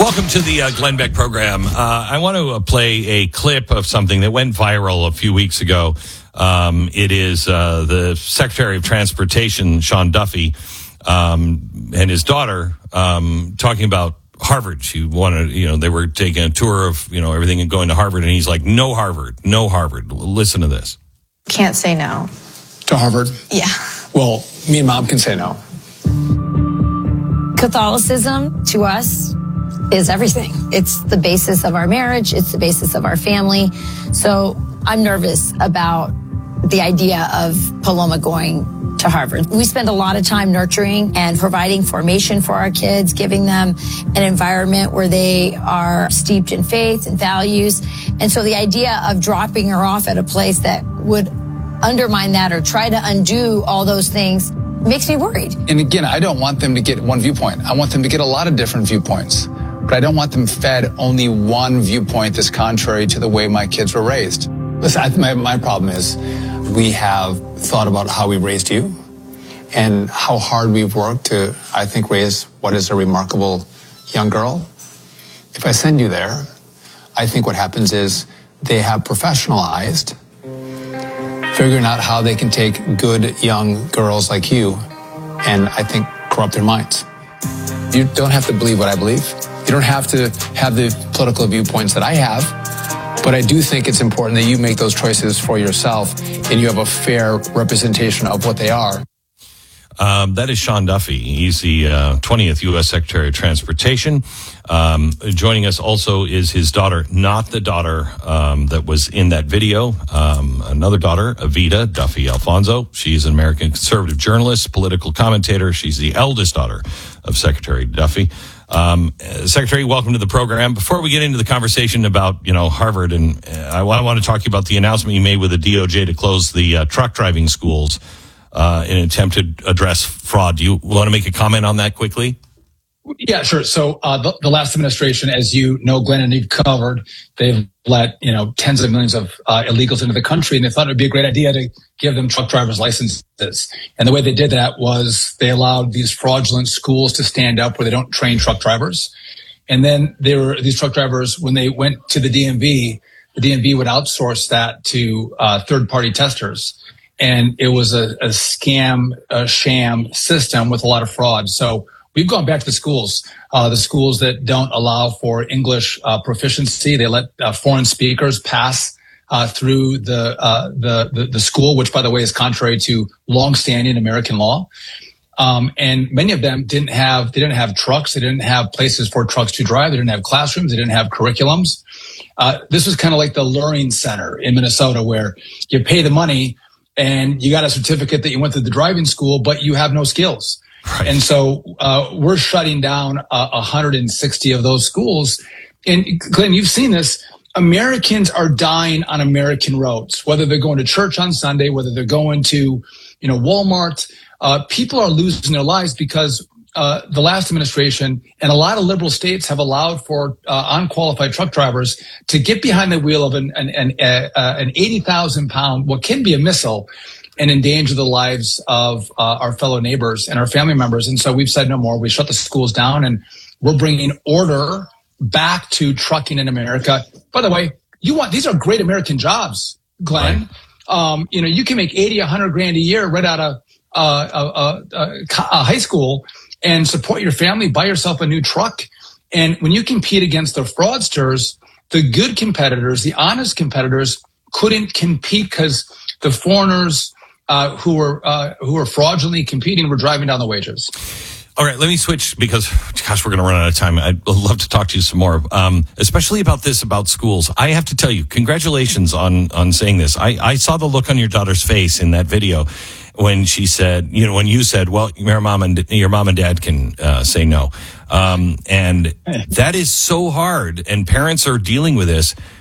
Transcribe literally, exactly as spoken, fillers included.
Welcome to the uh, Glenn Beck program. Uh, I want to uh, play a clip of something that went viral a few weeks ago. Um, it is uh, the Secretary of Transportation, Sean Duffy, um, and his daughter um, talking about Harvard. She wanted, you know, they were taking a tour of, you know, everything and going to Harvard, and he's like, no Harvard, no Harvard. Listen to this. Can't say no. To Harvard? Yeah. Well, me and Mom can say no. Catholicism, to us, is everything. It's the basis of our marriage. It's the basis of our family. So I'm nervous about the idea of Paloma going to Harvard. We spend a lot of time nurturing and providing formation for our kids, giving them an environment where they are steeped in faith and values. And so the idea of dropping her off at a place that would undermine that or try to undo all those things makes me worried. And again, I don't want them to get one viewpoint. I want them to get a lot of different viewpoints. But I don't want them fed only one viewpoint that's contrary to the way my kids were raised. Listen, I, my, my problem is we have thought about how we raised you and how hard we've worked to, I think, raise what is a remarkable young girl. If I send you there, I think what happens is they have professionalized figuring out how they can take good young girls like you and, I think, corrupt their minds. You don't have to believe what I believe. You don't have to have the political viewpoints that I have, but I do think it's important that you make those choices for yourself and you have a fair representation of what they are. Um, that is Sean Duffy. He's the uh, twentieth U S Secretary of Transportation. Um, joining us also is his daughter, not the daughter um, that was in that video. Um, another daughter, Evita Duffy Alfonso. She's an American conservative journalist, political commentator. She's the eldest daughter of Secretary Duffy. Um, Secretary, welcome to the program. Before we get into the conversation about, you know, Harvard, and uh, I want to talk to you about the announcement you made with the D O J to close the uh, truck driving schools uh, in an attempt to address fraud. Do you want to make a comment on that quickly? Yeah, sure. So uh, the, the last administration, as you know, Glenn, and you've covered, they've let, you know, tens of millions of uh, illegals into the country, and they thought it would be a great idea to give them truck driver's licenses. And the way they did that was they allowed these fraudulent schools to stand up where they don't train truck drivers. And then they were, these truck drivers, when they went to the D M V, the D M V would outsource that to uh, third-party testers. And it was a, a scam, a sham system with a lot of fraud. So we've gone back to the schools, uh, the schools that don't allow for English uh, proficiency. They let uh, foreign speakers pass uh, through the, uh, the the the school, which, by the way, is contrary to longstanding American law. Um, and many of them didn't have they didn't have trucks. They didn't have places for trucks to drive. They didn't have classrooms. They didn't have curriculums. Uh, this was kind of like the Luring Center in Minnesota, where you pay the money and you got a certificate that you went to the driving school, but you have no skills. Right. And so uh, we're shutting down uh, one hundred sixty of those schools. And Glenn, you've seen this. Americans are dying on American roads, whether they're going to church on Sunday, whether they're going to, you know, Walmart. Uh, people are losing their lives because uh, the last administration and a lot of liberal states have allowed for uh, unqualified truck drivers to get behind the wheel of an an, an, uh, an eighty thousand pound, what can be a missile, and endanger the lives of uh, our fellow neighbors and our family members. And so we've said no more. We shut the schools down, and we're bringing order back to trucking in America. By the way, you want these are great American jobs, Glenn. Right. Um, you know, you can make eighty, a hundred grand a year right out of uh, uh, uh, uh, high school and support your family, buy yourself a new truck. And when you compete against the fraudsters, the good competitors, the honest competitors couldn't compete because the foreigners Uh, who were uh, who were fraudulently competing were driving down the wages. All right, let me switch because, gosh, we're going to run out of time. I'd love to talk to you some more, um, especially about this, about schools. I have to tell you, congratulations on on saying this. I, I saw the look on your daughter's face in that video when she said, you know, when you said, well, your mom and your mom and dad can uh, say no. Um, and that is so hard, and parents are dealing with this.